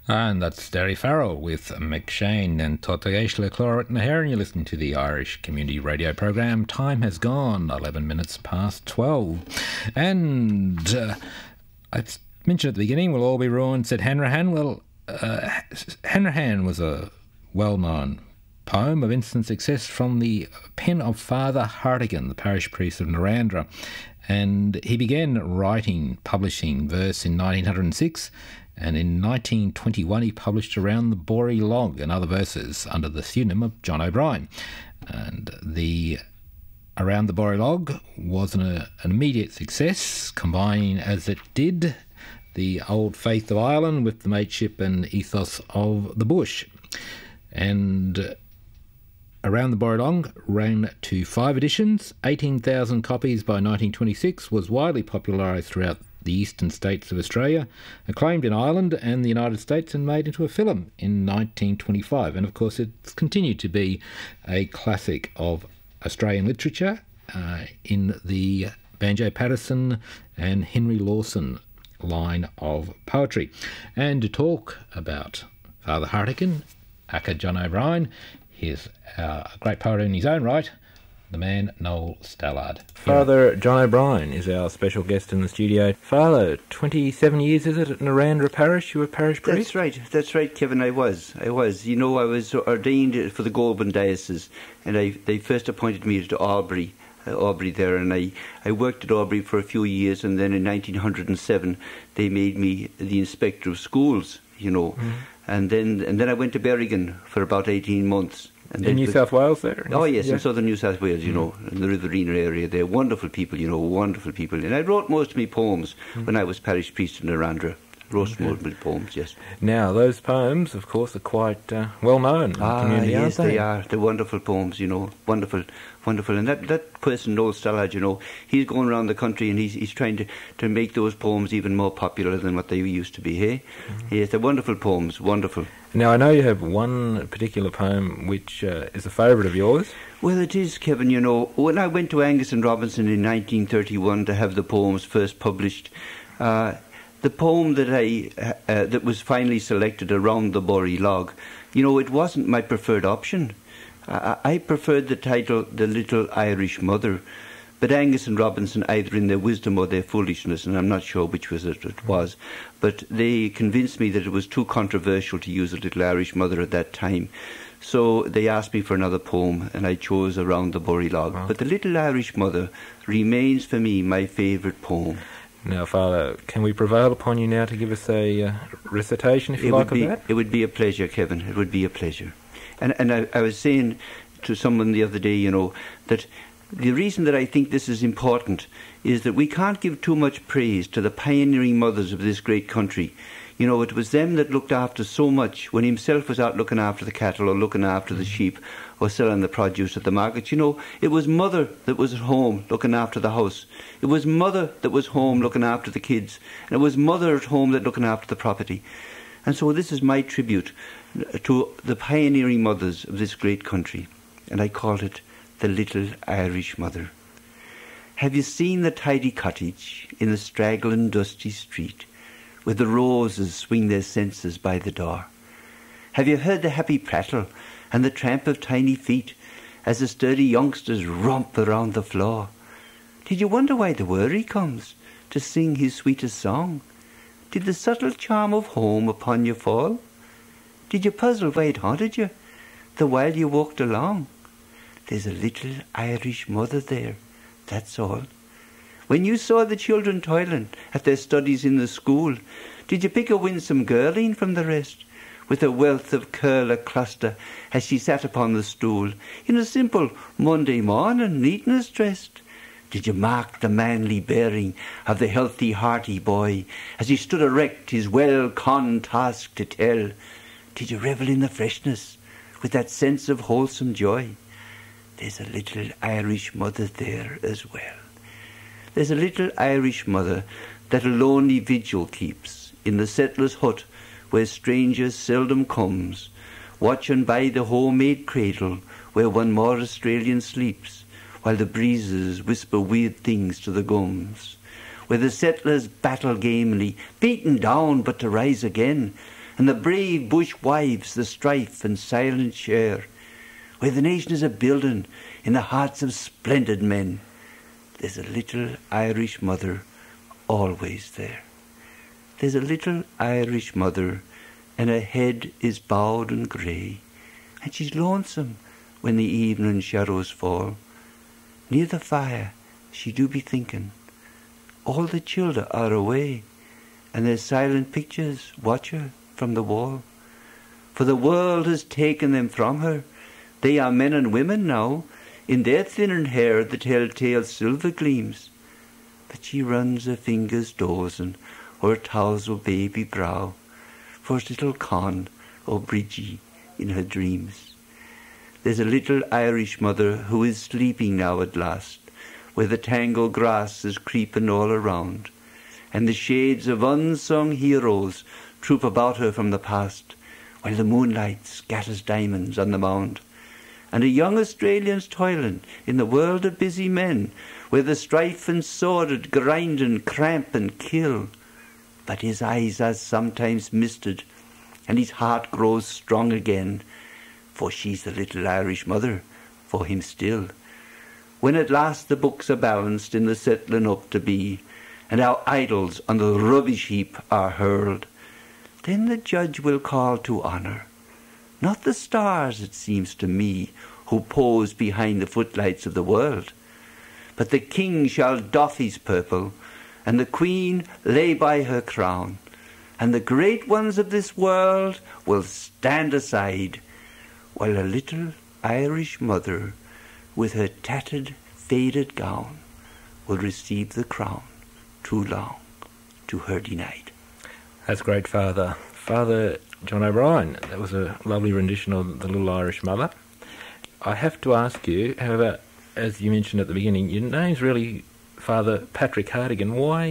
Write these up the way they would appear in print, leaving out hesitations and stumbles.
And that's Derry Farrell with McShane and Totagesh Leclerc and here, and you're listening to the Irish Community Radio Programme. Time has gone 11 minutes past 12. And I mentioned at the beginning, we'll all be ruined, said Hanrahan. Well, Hanrahan was a well-known poem of instant success from the pen of Father Hartigan, the parish priest of Narrandera. And he began publishing verse in 1906. And in 1921 he published Around the Boree Log and other verses under the pseudonym of John O'Brien. And the Around the Boree Log was an immediate success, combining as it did the old faith of Ireland with the mateship and ethos of the bush. And Around the Boree Log ran to 5 editions, 18,000 copies by 1926, was widely popularised throughout the eastern states of Australia, acclaimed in Ireland and the United States, and made into a film in 1925. And of course it's continued to be a classic of Australian literature in the Banjo Paterson and Henry Lawson line of poetry. And to talk about Father Hartigan, aka John O'Brien, he's a great poet in his own right, the man Noel Stallard. Father John O'Brien is our special guest in the studio. Father, 27 years is it at Narrandera Parish? You were parish priest? That's right, Kevin, I was. You know, I was ordained for the Goulburn Diocese, and they first appointed me to Albury there, and I worked at Albury for a few years, and then in 1907 they made me the inspector of schools, you know. And then I went to Berrigan for about 18 months. And in New South Wales there? Oh yes, in southern New South Wales, you know, in the Riverina area. They're wonderful people, you know, wonderful people. And I wrote most of my poems when I was parish priest in Narrandera. Most of my poems, yes. Now, those poems, of course, are quite well known in the community, yes, aren't they? They are. They're wonderful poems, you know, wonderful. And that person, Noel Stallard, you know, he's going around the country and he's trying to make those poems even more popular than what they used to be, hey? Yes, they're wonderful poems, wonderful. Now, I know you have one particular poem which is a favourite of yours. Well, it is, Kevin, you know. When I went to Angus and Robinson in 1931 to have the poems first published, the poem that was finally selected, Around the Boree Log, you know, it wasn't my preferred option. I preferred the title, The Little Irish Mother, but Angus and Robinson, either in their wisdom or their foolishness, and I'm not sure which it was, but they convinced me that it was too controversial to use The Little Irish Mother at that time. So they asked me for another poem, and I chose Around the Boree Log. Wow. But The Little Irish Mother remains for me my favourite poem. Now, Father, can we prevail upon you now to give us a recitation, if you like, of that? It would be a pleasure, Kevin. It would be a pleasure. And I was saying to someone the other day, you know, that the reason that I think this is important is that we can't give too much praise to the pioneering mothers of this great country. You know, it was them that looked after so much when himself was out looking after the cattle or looking after the sheep or selling the produce at the market. You know, it was mother that was at home looking after the house. It was mother that was home looking after the kids. And it was mother at home that looking after the property. And so this is my tribute to the pioneering mothers of this great country. And I called it The Little Irish Mother. Have you seen the tidy cottage in the straggling dusty street, where the roses swing their censers by the door? Have you heard the happy prattle and the tramp of tiny feet as the sturdy youngsters romp around the floor? Did you wonder why the worry comes to sing his sweetest song? Did the subtle charm of home upon you fall? Did you puzzle why it haunted you the while you walked along? There's a little Irish mother there, that's all. When you saw the children toiling at their studies in the school, did you pick a winsome girline from the rest, with a wealth of curl a cluster as she sat upon the stool, in a simple Monday morning neatness dressed? Did you mark the manly bearing of the healthy, hearty boy, as he stood erect, his well-conned task to tell? Did you revel in the freshness, with that sense of wholesome joy? There's a little Irish mother there as well. There's a little Irish mother that a lonely vigil keeps in the settler's hut, where strangers seldom comes, watching by the homemade cradle where one more Australian sleeps, while the breezes whisper weird things to the gums, where the settlers battle gamely, beaten down but to rise again, and the brave bush wives the strife and silent share, where the nation is a building in the hearts of splendid men, there's a little Irish mother always there. There's a little Irish mother, and her head is bowed and grey, and she's lonesome when the evening shadows fall. Near the fire she do be thinking, all the children are away, and their silent pictures watch her from the wall. For the world has taken them from her. They are men and women now. In their thinning hair the telltale silver gleams. But she runs her fingers dozing o'er her tousle baby brow, for little Con or Bridgie in her dreams. There's a little Irish mother who is sleeping now at last, where the tangled grass is creeping all around, and the shades of unsung heroes troop about her from the past, while the moonlight scatters diamonds on the mound. And a young Australian's toiling in the world of busy men, where the strife and sordid grind and cramp and kill. But his eyes are sometimes misted, and his heart grows strong again, for she's the little Irish mother for him still. When at last the books are balanced in the settling up to be, and our idols on the rubbish heap are hurled, then the judge will call to honour, not the stars, it seems to me, who pose behind the footlights of the world, but the king shall doff his purple, and the queen lay by her crown, and the great ones of this world will stand aside, while a little Irish mother with her tattered, faded gown will receive the crown too long to her denied. That's great, Father. Father John O'Brien, that was a lovely rendition of The Little Irish Mother. I have to ask you, however, as you mentioned at the beginning, your name's really Father Patrick Hartigan.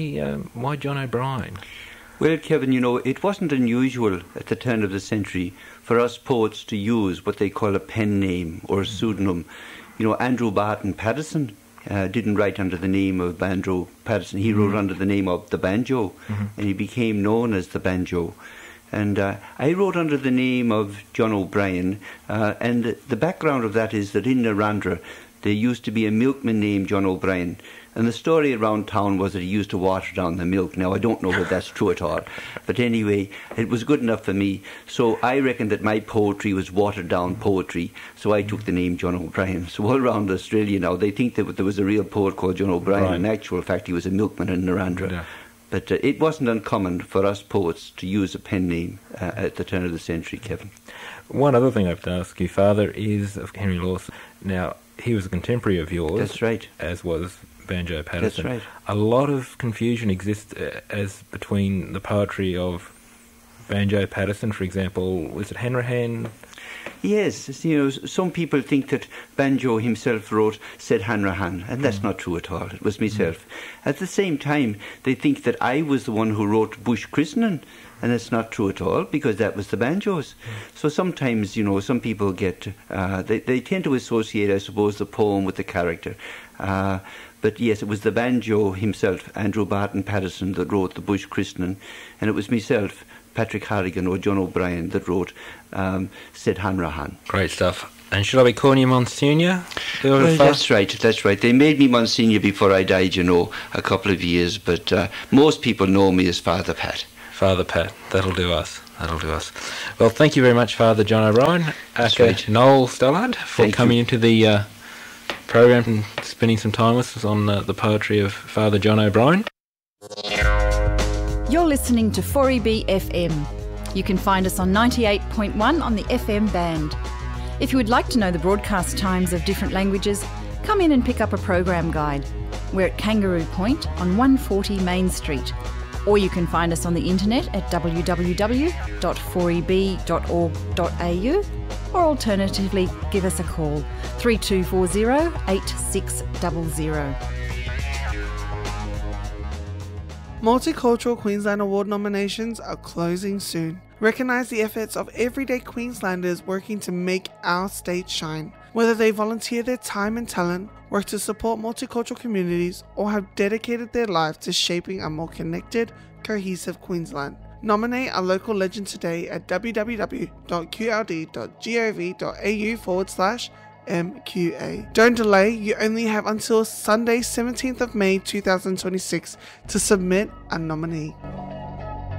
Why John O'Brien? Well, Kevin, it wasn't unusual at the turn of the century for us poets to use what they call a pen name or a pseudonym. Andrew Barton Patterson didn't write under the name of Andrew Patterson. He wrote under the name of the banjo, and he became known as the banjo. And I wrote under the name of John O'Brien, and the background of that is that in Narrandera there used to be a milkman named John O'Brien, and the story around town was that he used to water down the milk. Now, I don't know if that's true at all, but anyway, it was good enough for me, so I reckon that my poetry was watered down poetry, so I took the name John O'Brien. So all around Australia now, they think that there was a real poet called John O'Brien. Right. In actual fact, he was a milkman in Narrandera. Yeah. But it wasn't uncommon for us poets to use a pen name at the turn of the century, Kevin. One other thing I have to ask you, Father, is of Henry Lawson. Now, he was a contemporary of yours. That's right. As was Banjo Patterson. That's right. A lot of confusion exists as between the poetry of Banjo Patterson, for example. Was it Hanrahan? Yes, some people think that Banjo himself wrote Said Hanrahan, and that's not true at all. It was myself. At the same time, they think that I was the one who wrote Bush Christening, and that's not true at all, because that was the banjos. So sometimes, some people get, they tend to associate, I suppose, the poem with the character. But yes, it was the banjo himself, Andrew Barton Patterson, that wrote the Bush Christening, and it was myself, Patrick Hartigan or John O'Brien, that wrote Said Hanrahan. Great stuff. And should I be calling you Monsignor? Well, that's right. They made me Monsignor before I died, a couple of years, but most people know me as Father Pat. Father Pat, that'll do us. Well, thank you very much, Father John O'Brien. That's right. Noel Stallard, for coming into the program and spending some time with us on the poetry of Father John O'Brien. You're listening to 4EB FM. You can find us on 98.1 on the FM band. If you would like to know the broadcast times of different languages, come in and pick up a program guide. We're at Kangaroo Point on 140 Main Street. Or you can find us on the internet at www.4eb.org.au, or alternatively give us a call 3240 8600. Multicultural Queensland Award nominations are closing soon. Recognise the efforts of everyday Queenslanders working to make our state shine. Whether they volunteer their time and talent, work to support multicultural communities, or have dedicated their life to shaping a more connected, cohesive Queensland. Nominate a local legend today at www.qld.gov.au/MQA. Don't delay, you only have until Sunday 17th of May 2026 to submit a nominee.